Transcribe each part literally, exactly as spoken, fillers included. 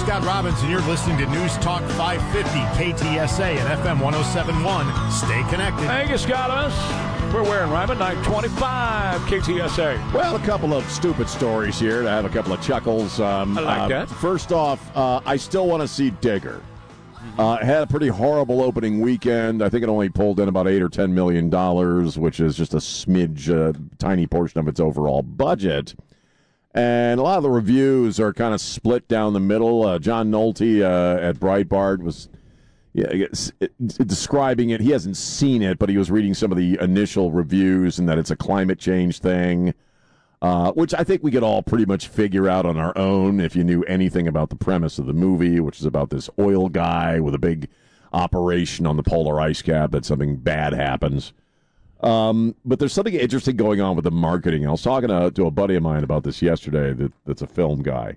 Scott Robbins, and you're listening to News Talk five fifty, K T S A and F M one oh seven point one. Stay connected. Thank you, Scott. We're wearing Ryman, nine twenty-five, K T S A. Well, a couple of stupid stories here to have a couple of chuckles. Um, I like uh, that. First off, uh, I still want to see Digger. Uh, it had a pretty horrible opening weekend. I think it only pulled in about eight or ten million dollars, which is just a smidge, uh, tiny portion of its overall budget. And a lot of the reviews are kind of split down the middle. Uh, John Nolte uh, at Breitbart was yeah, it, it, describing it. He hasn't seen it, but he was reading some of the initial reviews and that it's a climate change thing, uh, which I think we could all pretty much figure out on our own if you knew anything about the premise of the movie, which is about this oil guy with a big operation on the polar ice cap that something bad happens. Um, but there's something interesting going on with the marketing. I was talking to, to a buddy of mine about this yesterday that, that's a film guy.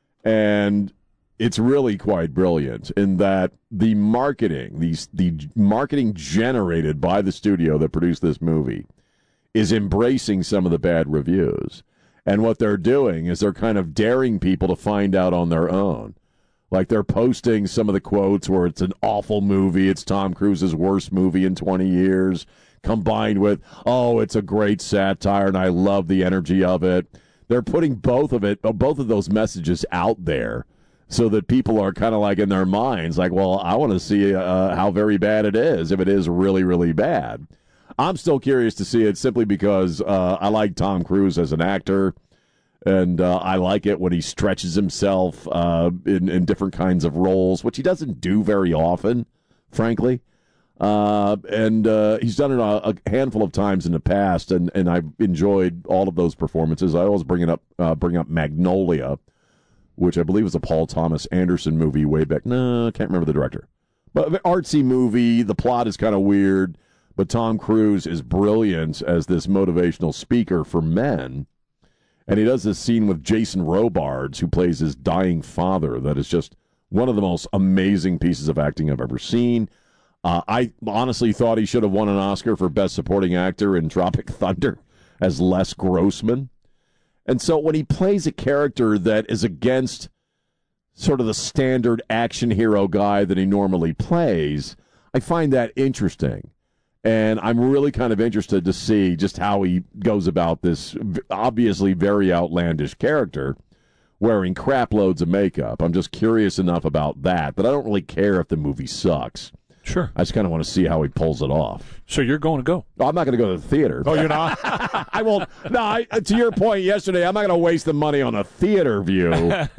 And it's really quite brilliant in that the marketing, these, the marketing generated by the studio that produced this movie is embracing some of the bad reviews. And what they're doing is they're kind of daring people to find out on their own. Like they're posting some of the quotes where it's an awful movie, it's Tom Cruise's worst movie in twenty years, combined with, oh, it's a great satire and I love the energy of it. They're putting both of it, both of those messages out there so that people are kind of like in their minds, like, well, I want to see uh, how very bad it is, if it is really, really bad. I'm still curious to see it simply because uh, I like Tom Cruise as an actor, and uh, I like it when he stretches himself uh, in, in different kinds of roles, which he doesn't do very often, frankly. Uh, and uh, he's done it a, a handful of times in the past, and, and I've enjoyed all of those performances. I always bring it up, uh, bring up Magnolia, which I believe was a Paul Thomas Anderson movie way back. No, I can't remember the director. But an artsy movie. The plot is kind of weird, but Tom Cruise is brilliant as this motivational speaker for men. And he does this scene with Jason Robards, who plays his dying father, that is just one of the most amazing pieces of acting I've ever seen. Uh, I honestly thought he should have won an Oscar for Best Supporting Actor in Tropic Thunder as Les Grossman. And so when he plays a character that is against sort of the standard action hero guy that he normally plays, I find that interesting. And I'm really kind of interested to see just how he goes about this obviously very outlandish character wearing crap loads of makeup. I'm just curious enough about that, but I don't really care if the movie sucks. Sure. I just kind of want to see how he pulls it off. So you're going to go? No, I'm not going to go to the theater. Oh, you're not? I won't. No, I, to your point yesterday, I'm not going to waste the money on a theater view.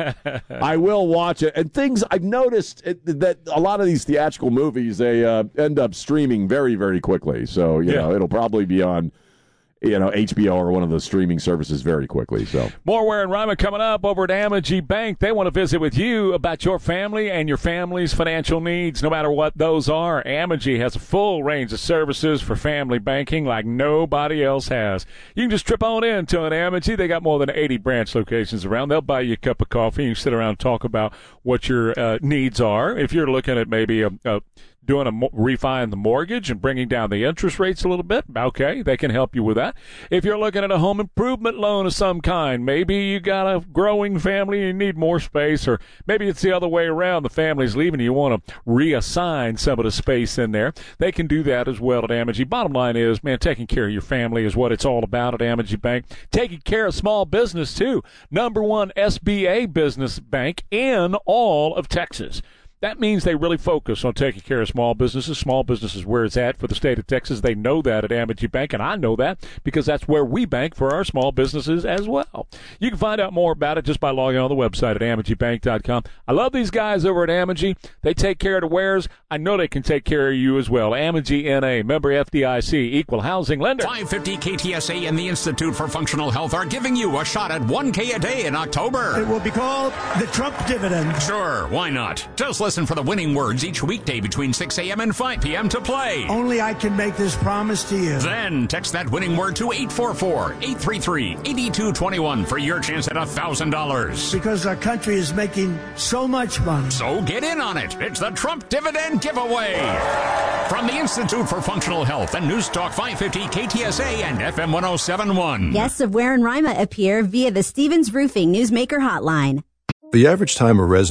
I will watch it. And things I've noticed it, that a lot of these theatrical movies, they uh, end up streaming very, very quickly. So, you yeah. know, it'll probably be on, you know, H B O or one of those streaming services very quickly. So more Ware and Ryman coming up over at Amegy Bank. They want to visit with you about your family and your family's financial needs, no matter what those are. Amegy has a full range of services for family banking like nobody else has. You can just trip on in to an Amegy. They got more than eighty branch locations around. They'll buy you a cup of coffee. You can sit around and talk about what your uh, needs are. If you're looking at maybe a, a doing a refi on the mortgage and bringing down the interest rates a little bit, okay, they can help you with that. If you're looking at a home improvement loan of some kind, maybe you got a growing family and you need more space, or maybe it's the other way around, the family's leaving and you want to reassign some of the space in there, they can do that as well at Amegy. Bottom line is, man, taking care of your family is what it's all about at Amegy Bank. Taking care of small business, too. Number one S B A business bank in all of Texas. That means they really focus on taking care of small businesses. Small businesses where it's at for the state of Texas. They know that at Amegy Bank, and I know that because that's where we bank for our small businesses as well. You can find out more about it just by logging on the website at amegy bank dot com. I love these guys over at Amegy. They take care of the wares. I know they can take care of you as well. Amegy N A, member F D I C, equal housing lender. five fifty K T S A and the Institute for Functional Health are giving you a shot at one K a day in October. It will be called the Trump dividend. Sure, why not? Just listen for the winning words each weekday between six a.m. and five p.m. to play. Only I can make this promise to you. Then text that winning word to eight four four, eight three three, eight two two one for your chance at one thousand dollars. Because our country is making so much money. So get in on it. It's the Trump Dividend Giveaway. From the Institute for Functional Health and News Talk five fifty K T S A and F M one oh seven point one. Guests of Ware and Rima appear via the Stevens Roofing Newsmaker Hotline. The average time a resident